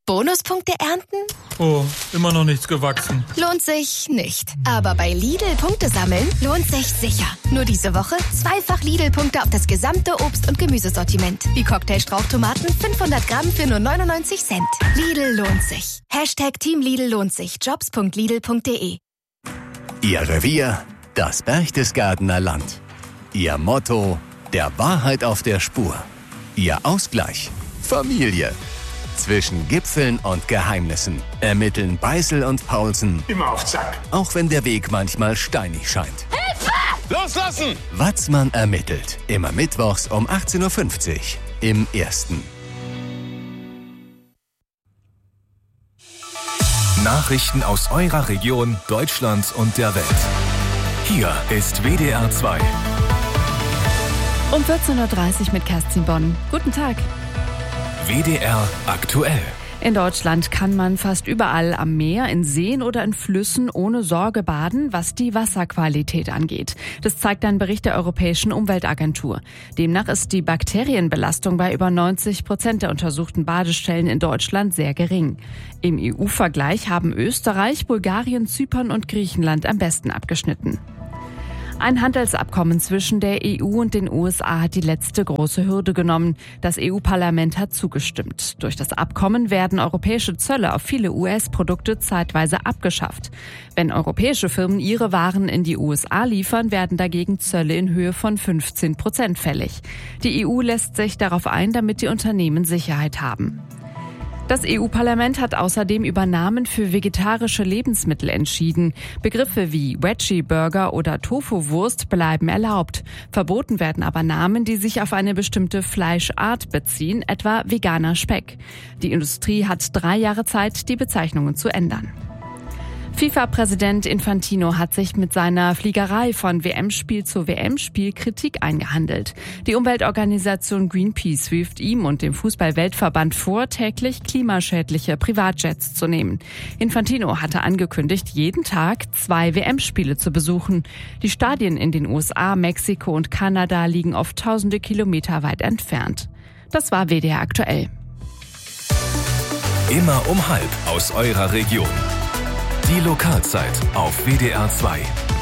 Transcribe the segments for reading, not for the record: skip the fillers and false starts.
Bonuspunkte ernten? Oh, immer noch nichts gewachsen. Lohnt sich nicht. Aber bei Lidl Punkte sammeln lohnt sich sicher. Nur diese Woche 2-fach Lidl-Punkte auf das gesamte Obst- und Gemüsesortiment. Wie Cocktailstrauchtomaten 500 Gramm für nur 99 Cent. Lidl lohnt sich. Team Lidl lohnt sich. Jobs.lidl.de. Ihr Revier, das Berchtesgadener Land. Ihr Motto, der Wahrheit auf der Spur. Ihr Ausgleich, Familie. Zwischen Gipfeln und Geheimnissen ermitteln Beißel und Paulsen. Immer auf Zack. Auch wenn der Weg manchmal steinig scheint. Hilfe! Loslassen! Watzmann ermittelt. Immer mittwochs um 18.50 Uhr im Ersten. Nachrichten aus eurer Region, Deutschland und der Welt. Hier ist WDR 2. Um 14.30 Uhr mit Kerstin Bonn. Guten Tag. WDR aktuell. In Deutschland kann man fast überall am Meer, in Seen oder in Flüssen ohne Sorge baden, was die Wasserqualität angeht. Das zeigt ein Bericht der Europäischen Umweltagentur. Demnach ist die Bakterienbelastung bei über 90% der untersuchten Badestellen in Deutschland sehr gering. Im EU-Vergleich haben Österreich, Bulgarien, Zypern und Griechenland am besten abgeschnitten. Ein Handelsabkommen zwischen der EU und den USA hat die letzte große Hürde genommen. Das EU-Parlament hat zugestimmt. Durch das Abkommen werden europäische Zölle auf viele US-Produkte zeitweise abgeschafft. Wenn europäische Firmen ihre Waren in die USA liefern, werden dagegen Zölle in Höhe von 15% fällig. Die EU lässt sich darauf ein, damit die Unternehmen Sicherheit haben. Das EU-Parlament hat außerdem über Namen für vegetarische Lebensmittel entschieden. Begriffe wie Veggie-Burger oder Tofu-Wurst bleiben erlaubt. Verboten werden aber Namen, die sich auf eine bestimmte Fleischart beziehen, etwa veganer Speck. Die Industrie hat 3 Jahre Zeit, die Bezeichnungen zu ändern. FIFA-Präsident Infantino hat sich mit seiner Fliegerei von WM-Spiel zu WM-Spiel Kritik eingehandelt. Die Umweltorganisation Greenpeace wirft ihm und dem Fußball-Weltverband vor, täglich klimaschädliche Privatjets zu nehmen. Infantino hatte angekündigt, jeden Tag 2 WM-Spiele zu besuchen. Die Stadien in den USA, Mexiko und Kanada liegen oft tausende Kilometer weit entfernt. Das war WDR aktuell. Immer um 12:30 aus eurer Region. Die Lokalzeit auf WDR 2.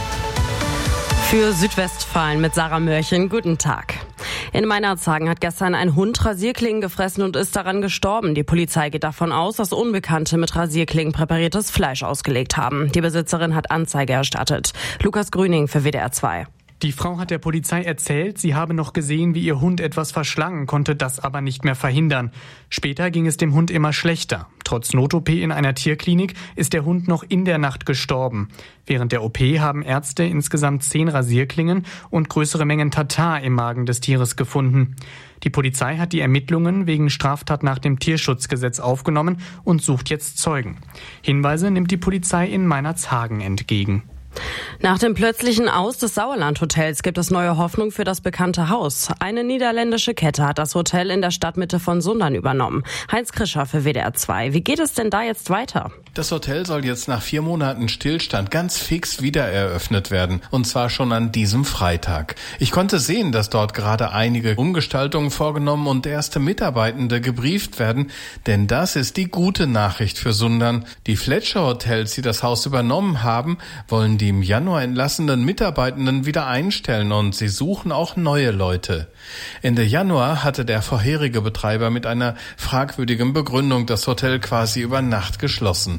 Für Südwestfalen mit Sarah Mörchen, guten Tag. In Meinerzhagen hat gestern ein Hund Rasierklingen gefressen und ist daran gestorben. Die Polizei geht davon aus, dass Unbekannte mit Rasierklingen präpariertes Fleisch ausgelegt haben. Die Besitzerin hat Anzeige erstattet. Lukas Grüning für WDR 2. Die Frau hat der Polizei erzählt, sie habe noch gesehen, wie ihr Hund etwas verschlangen, konnte das aber nicht mehr verhindern. Später ging es dem Hund immer schlechter. Trotz Not-OP in einer Tierklinik ist der Hund noch in der Nacht gestorben. Während der OP haben Ärzte insgesamt 10 Rasierklingen und größere Mengen Tatar im Magen des Tieres gefunden. Die Polizei hat die Ermittlungen wegen Straftat nach dem Tierschutzgesetz aufgenommen und sucht jetzt Zeugen. Hinweise nimmt die Polizei in Meinerzhagen entgegen. Nach dem plötzlichen Aus des Sauerland-Hotels gibt es neue Hoffnung für das bekannte Haus. Eine niederländische Kette hat das Hotel in der Stadtmitte von Sundern übernommen. Heinz Krischer für WDR 2. Wie geht es denn da jetzt weiter? Das Hotel soll jetzt nach 4 Monaten Stillstand ganz fix wieder eröffnet werden. Und zwar schon an diesem Freitag. Ich konnte sehen, dass dort gerade einige Umgestaltungen vorgenommen und erste Mitarbeitende gebrieft werden. Denn das ist die gute Nachricht für Sundern. Die Fletcher Hotels, die das Haus übernommen haben, wollen die im Januar entlassenen Mitarbeitenden wieder einstellen und sie suchen auch neue Leute. Ende Januar hatte der vorherige Betreiber mit einer fragwürdigen Begründung das Hotel quasi über Nacht geschlossen.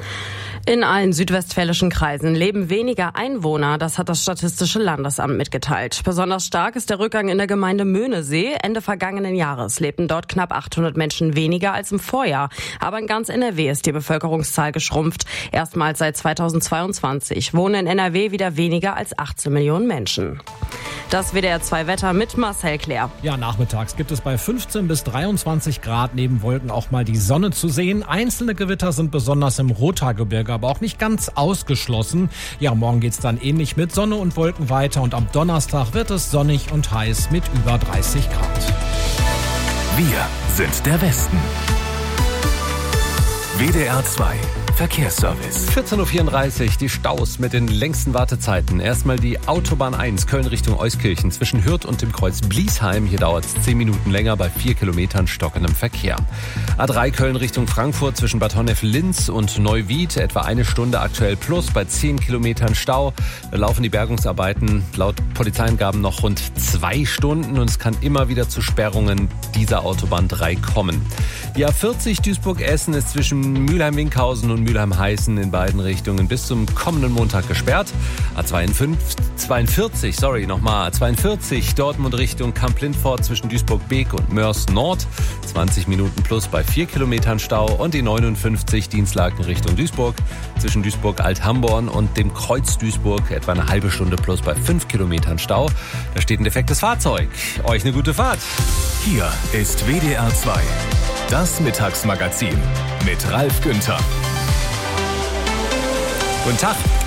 In allen südwestfälischen Kreisen leben weniger Einwohner, das hat das Statistische Landesamt mitgeteilt. Besonders stark ist der Rückgang in der Gemeinde Möhnesee. Ende vergangenen Jahres lebten dort knapp 800 Menschen weniger als im Vorjahr. Aber in ganz NRW ist die Bevölkerungszahl geschrumpft. Erstmals seit 2022 wohnen in NRW wieder weniger als 18 Millionen Menschen. Das WDR 2 Wetter mit Marcel Claire. Ja, nachmittags gibt es bei 15 bis 23 Grad neben Wolken auch mal die Sonne zu sehen. Einzelne Gewitter sind besonders im Rothaargebirge aber auch nicht ganz ausgeschlossen. Ja, morgen geht's dann ähnlich mit Sonne und Wolken weiter und am Donnerstag wird es sonnig und heiß mit über 30 Grad. Wir sind der Westen. WDR 2 Verkehrsservice. 14.34 Uhr, die Staus mit den längsten Wartezeiten. Erstmal die Autobahn 1, Köln Richtung Euskirchen, zwischen Hürth und dem Kreuz Bliesheim. Hier dauert es 10 Minuten länger bei 4 Kilometern stockendem Verkehr. A3 Köln Richtung Frankfurt, zwischen Bad Honnef-Linz und Neuwied, etwa 1 Stunde aktuell plus bei 10 Kilometern Stau. Da laufen die Bergungsarbeiten laut Polizeiangaben noch rund 2 Stunden und es kann immer wieder zu Sperrungen dieser Autobahn 3 kommen. Die A40 Duisburg-Essen ist zwischen Mülheim-Winkhausen und Mülheim-Heißen in beiden Richtungen bis zum kommenden Montag gesperrt. A42 Dortmund Richtung Kamp-Lindfort zwischen Duisburg-Beek und Mörs Nord. 20 Minuten plus bei 4 Kilometern Stau. Und die 59 Dienstlaken Richtung Duisburg zwischen Duisburg-Alt-Hamborn und dem Kreuz Duisburg etwa eine halbe Stunde plus bei 5 Kilometern Stau. Da steht ein defektes Fahrzeug. Euch eine gute Fahrt. Hier ist WDR 2. Das Mittagsmagazin mit Ralf Günther. Guten Tag.